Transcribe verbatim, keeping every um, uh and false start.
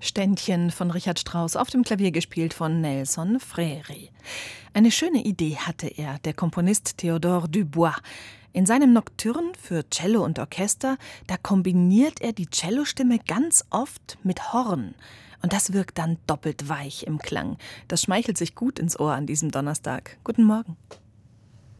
Ständchen von Richard Strauss, auf dem Klavier gespielt von Nelson Freire. Eine schöne Idee hatte er, der Komponist Théodore Dubois. In seinem Nocturne für Cello und Orchester, da kombiniert er die Cellostimme ganz oft mit Horn. Und das wirkt dann doppelt weich im Klang. Das schmeichelt sich gut ins Ohr an diesem Donnerstag. Guten Morgen.